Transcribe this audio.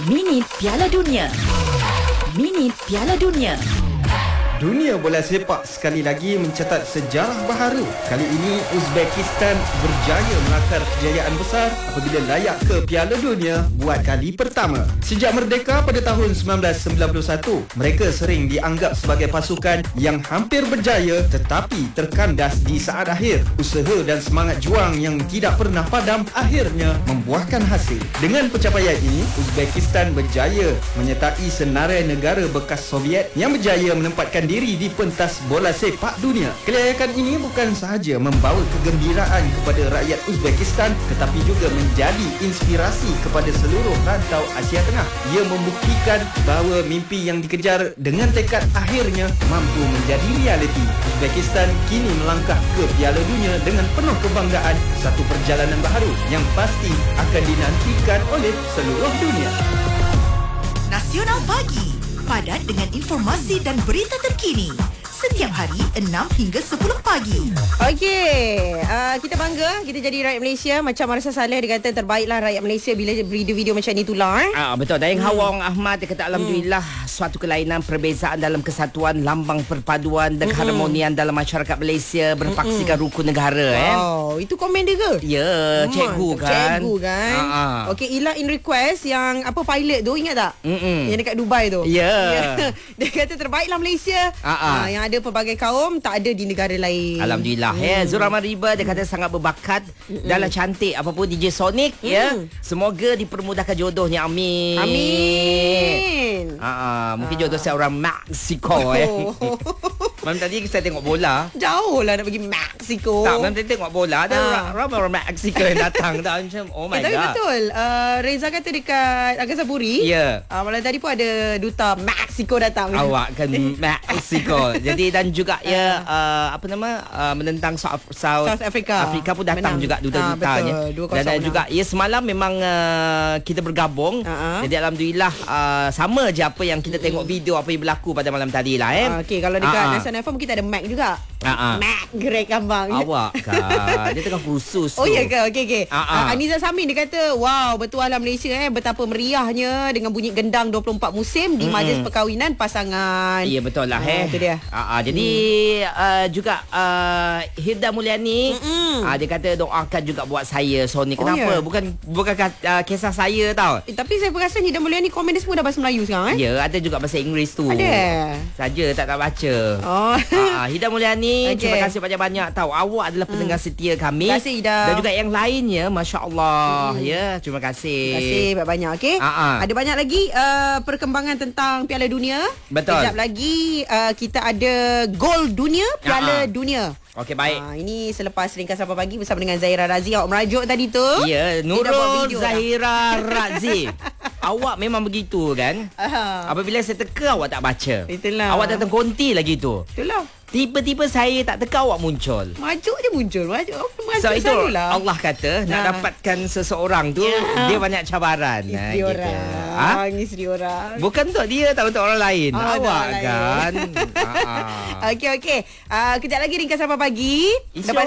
Minit Piala Dunia. Minit Piala Dunia. Dunia bola sepak sekali lagi mencatat sejarah baharu. Kali ini Uzbekistan berjaya melakar kejayaan besar apabila layak ke Piala Dunia buat kali pertama. Sejak merdeka pada tahun 1991, mereka sering dianggap sebagai pasukan yang hampir berjaya tetapi terkandas di saat akhir. Usaha dan semangat juang yang tidak pernah padam akhirnya membuahkan hasil. Dengan pencapaian ini, Uzbekistan berjaya menyertai senarai negara bekas Soviet yang berjaya menempatkan diri di pentas bola sepak dunia. Kelayakan ini bukan sahaja membawa kegembiraan kepada rakyat Uzbekistan tetapi juga menjadi inspirasi kepada seluruh rantau Asia Tengah. Ia membuktikan bahawa mimpi yang dikejar dengan tekad akhirnya mampu menjadi realiti. Uzbekistan kini melangkah ke Piala Dunia dengan penuh kebanggaan, satu perjalanan baharu yang pasti akan dinantikan oleh seluruh dunia. Nasional Pagi, padat dengan informasi dan berita terkini. Setiap hari 6 hingga 10 pagi. Okey, kita bangga kita jadi rakyat Malaysia. Macam Marisa Saleh dia kata terbaiklah rakyat Malaysia bila video-video macam ni tular. Betul. Dayang Hawang Ahmad dia kata alhamdulillah suatu kelainan perbezaan dalam kesatuan, lambang perpaduan dan keharmonian dalam masyarakat Malaysia berpaksikan rukun negara. Wow, itu komen dia ke? Ya, cikgu kan. Cikgu kan. Okey, Ila in request yang apa pilot tu ingat tak? Yang dekat Dubai tu. Ya. Dia kata terbaiklah Malaysia. Yang ada pelbagai kaum tak ada di negara lain. Alhamdulillah. Zura Mariba dia kata sangat berbakat dalam cantik apapun DJ Sonic ya. Semoga dipermudahkan jodohnya. Amin. Amin. Mungkin jodoh saya orang Mexico Malam tadi saya tengok bola. Jauh lah nak pergi Mexico. Tak, malam tadi tengok bola ada orang Mexico yang datang tak macam oh my tapi god. Betul. Reza kata dekat Agha Saburi. Ya. Malam tadi pun ada duta Mexico datang. Awak kan Mexico. Jadi dan juga menentang South Africa pun datang juga duta-dutanya. Dan juga semalam memang kita bergabung. Jadi alhamdulillah sama je apa yang kita tengok video apa yang berlaku pada malam tadi lah. Okey, kalau dekat National FM kita ada Mac juga. Mac Greg abang. Awak kan dia tengah kursus tu. Oh ya ke? Okey. Aniza Samin dia kata wow, bertuahlah Malaysia betapa meriahnya dengan bunyi gendang 24 musim di majlis perkahwinan pasangan. Ya betul lah itu dia. Jadi juga Hilda Mulyani dia kata doakan juga buat saya Sony. Kenapa? Bukan kisah saya tau. Tapi saya perasan Hilda Mulyani komen dia semua dah bahasa Melayu sekarang Ya, ada juga bahasa Inggeris tu. Ada. Saja tak baca. Hilda Mulyani, terima kasih banyak-banyak tahu. Awak adalah pendengar setia kami. Terima kasih Hilda. Dan juga yang lainnya, masya-Allah. Ya, terima kasih. Terima kasih banyak-banyak. Okey. Ada banyak lagi perkembangan tentang Piala Dunia. Betul. Sekejap lagi kita ada gol dunia Piala Dunia. Okey, baik. Ini selepas ringkas apa pagi bersama dengan Zahira Razi. Awak merajuk tadi tu. Ya, Nurul Zahira Razi. Awak memang begitu kan? Apabila saya teka awak tak baca. Itulah. Awak datang konti lagi tu. Itulah. Tiba-tiba saya tak teka awak muncul. Majuk je muncul. Majuk so itu selalulah. Allah kata nak dapatkan seseorang tu dia banyak cabaran. Isteri orang. Isteri orang. Bukan untuk dia, tak untuk orang lain. Awak kan. Okey. Kejap lagi ringkas apa pagi. Lepas